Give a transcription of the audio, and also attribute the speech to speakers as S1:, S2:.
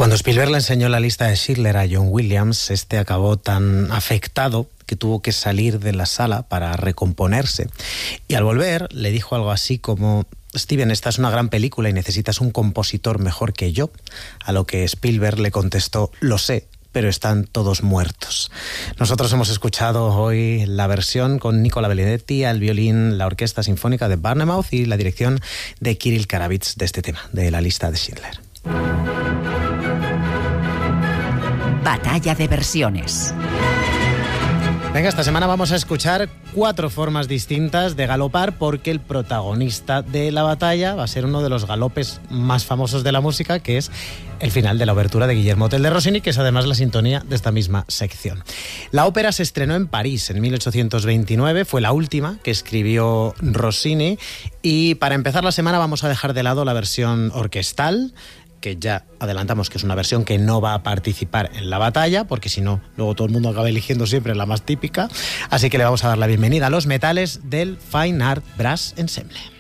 S1: Cuando Spielberg le enseñó la lista de Schindler a John Williams, este acabó tan afectado que tuvo que salir de la sala para recomponerse. Y al volver le dijo algo así como: Steven, esta es una gran película y necesitas un compositor mejor que yo. A lo que Spielberg le contestó: lo sé, pero están todos muertos. Nosotros hemos escuchado hoy la versión con Nicola Benedetti al violín, la Orquesta Sinfónica de Bournemouth y la dirección de Kirill Karavits de este tema, de la lista de Schindler.
S2: Batalla de versiones.
S1: Venga, esta semana vamos a escuchar 4 formas distintas de galopar, porque el protagonista de la batalla va a ser uno de los galopes más famosos de la música, que es el final de la obertura de Guillermo Tell de Rossini, que es además la sintonía de esta misma sección. La ópera se estrenó en París en 1829, fue la última que escribió Rossini, y para empezar la semana vamos a dejar de lado la versión orquestal, que ya adelantamos que es una versión que no va a participar en la batalla, porque si no, luego todo el mundo acaba eligiendo siempre la más típica. Así que le vamos a dar la bienvenida a los metales del Fine Art Brass Ensemble.